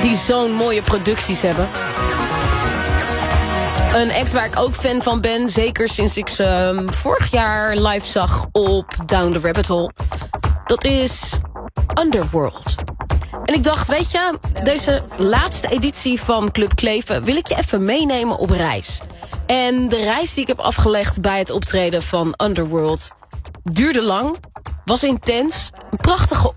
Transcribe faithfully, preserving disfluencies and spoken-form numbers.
die zo'n mooie producties hebben. Een act waar ik ook fan van ben, zeker sinds ik ze um, vorig jaar live zag op Down the Rabbit Hole. Dat is Underworld. En ik dacht, weet je, deze laatste editie van Club Kleven wil ik je even meenemen op reis. En de reis die ik heb afgelegd bij het optreden van Underworld duurde lang, was intens, een prachtige